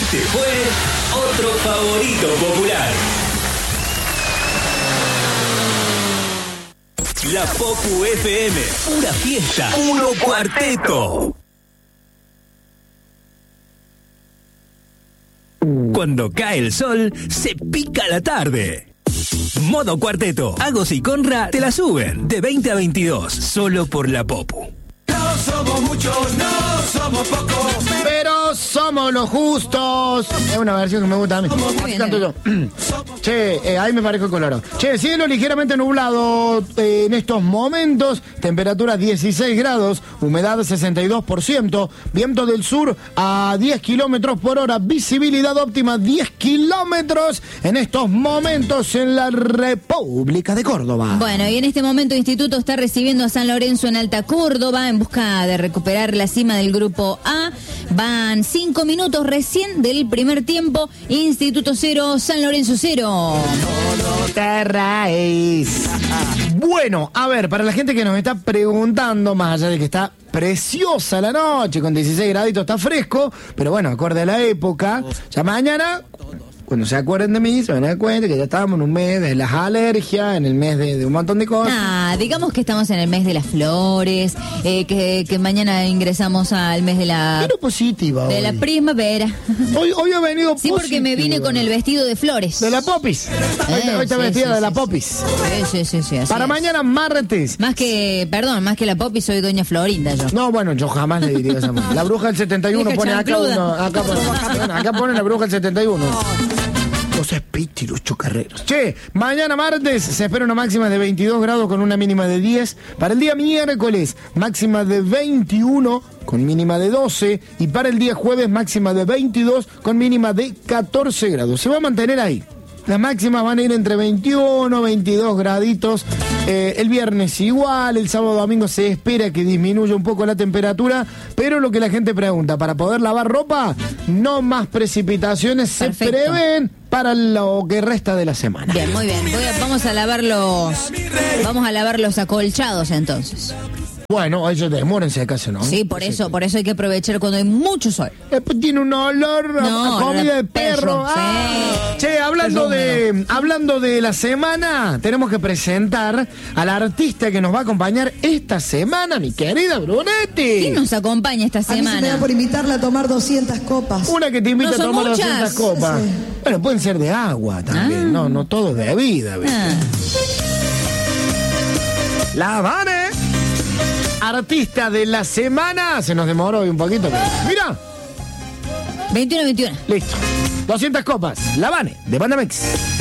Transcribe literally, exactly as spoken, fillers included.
Este fue otro favorito popular. La Popu F M, una fiesta, uno cuarteto. Cuando cae el sol, se pica la tarde. Modo cuarteto, Agos y Conra te la suben de veinte a veintidós, solo por la Popu. No somos muchos, no somos pocos, pero somos los justos. Es una versión que me gusta a mí. Así canto yo. Che, eh, ahí me parezco el colorado. Che, cielo ligeramente nublado eh, en estos momentos. Temperatura dieciséis grados, humedad sesenta y dos por ciento. Viento del sur a diez kilómetros por hora. Visibilidad óptima diez kilómetros en estos momentos en la República de Córdoba. Bueno, y en este momento el instituto está recibiendo a San Lorenzo en Alta Córdoba en busca de recuperar la cima del grupo A. Van cinco minutos recién del primer tiempo. Instituto cero, San Lorenzo cero. No te raíz. Bueno, a ver, para la gente que nos está preguntando, más allá de que está preciosa la noche, con dieciséis graditos, está fresco, pero bueno, acorde a la época, ya mañana, cuando se acuerden de mí, se van a dar cuenta que ya estábamos en un mes de las alergias, en el mes de, de un montón de cosas. Ah, digamos que estamos en el mes de las flores, eh, que, que mañana ingresamos al mes de la... Pero positiva De hoy. la primavera. Hoy, hoy ha venido Sí, porque me vine con el vestido de flores. De la popis. Eh, hoy, hoy está sí, vestida sí, de sí, la sí. popis. Sí, sí, sí, sí, así Para es. mañana martes. Más que, perdón, más que la Poppy soy doña Florinda yo. No, bueno, yo jamás le diría esa mujer. La bruja del setenta y uno Vieja pone acá chancluda. uno, acá pone, acá pone la bruja del setenta y uno. Vos es Piti, Lucho Carreros. Che, mañana martes se espera una máxima de veintidós grados con una mínima de diez. Para el día miércoles, máxima de veintiuno con mínima de doce. Y para el día jueves, máxima de veintidós con mínima de catorce grados. Se va a mantener ahí. Las máximas van a ir entre veintiuno, veintidós graditos. Eh, el viernes igual, el sábado domingo se espera que disminuya un poco la temperatura, pero lo que la gente pregunta, para poder lavar ropa, no más precipitaciones. Perfecto. Se prevén para lo que resta de la semana. Bien, muy bien. Voy a- vamos a lavar los vamos a lavar los acolchados entonces. Bueno, ellos demórense acaso, ¿no? Sí, por eso, por eso hay que aprovechar cuando hay mucho sol. Después tiene un olor a- No, a comida olor a de perro. perro, Ah. sí. Che, hablando Perro de, hablando de la semana, tenemos que presentar al artista que nos va a acompañar esta semana, mi querida Brunetti. ¿Quién nos acompaña esta A mí se me da semana? por invitarla a tomar doscientas copas. Una que te invita No a son tomar muchas. doscientas copas. Sí. Bueno, pueden ser de agua también, Ah. no, no todo de bebida, ¿viste? Ah, La Vane, artista de la semana. Se nos demoró hoy un poquito, pero mira, veintiuno veintiuno. listo. doscientas copas, La Vane, de Banda Mix.